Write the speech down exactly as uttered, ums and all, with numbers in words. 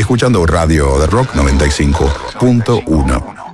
escuchando Radio de Rock noventa y cinco punto uno.